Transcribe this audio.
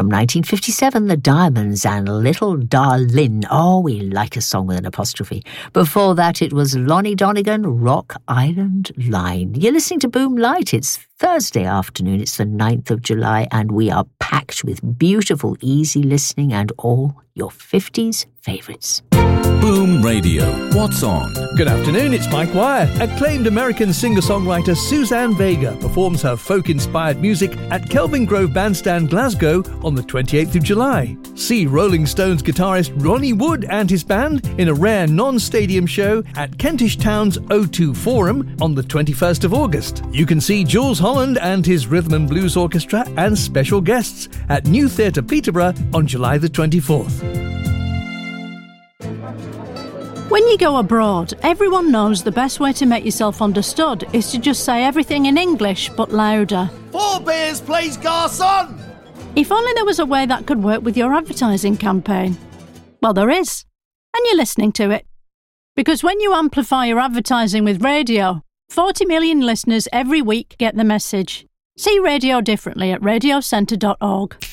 From 1957, The Diamonds and Little Darlin'. Oh, we like a song with an apostrophe. Before that, it was Lonnie Donegan, Rock Island Line. You're listening to Boom Light. It's Thursday afternoon. It's the 9th of July, and we are packed with beautiful, easy listening and all your 50s favourites. Boom Radio. What's on? Good afternoon, it's Mike Wire. Acclaimed American singer-songwriter Suzanne Vega performs her folk-inspired music at Kelvin Grove Bandstand, Glasgow on the 28th of July. See Rolling Stones guitarist Ronnie Wood and his band in a rare non-stadium show at Kentish Town's O2 Forum on the 21st of August. You can see Jules Holland and his Rhythm and Blues Orchestra and special guests at New Theatre Peterborough on July the 24th. When you go abroad, everyone knows the best way to make yourself understood is to just say everything in English, but louder. 4 beers, please, garçon! If only there was a way that could work with your advertising campaign. Well, there is. And you're listening to it. Because when you amplify your advertising with radio, 40 million listeners every week get the message. See radio differently at radiocentre.org.